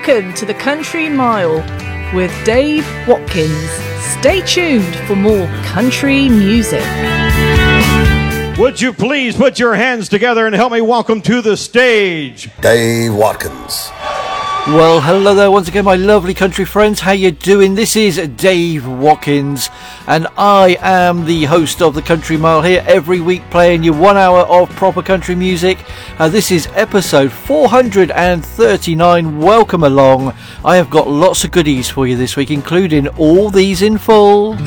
Welcome to the Country Mile with Dave Watkins. Stay tuned for more country music. Would you please put your hands together and help me welcome to the stage Dave Watkins. Well, hello there once again, my lovely country friends. How you doing? This is Dave Watkins, and I am the host of the Country Mile here every week, playing you 1 hour of proper country music. This is episode 439. Welcome along. I have got lots of goodies for you this week, including all these in full.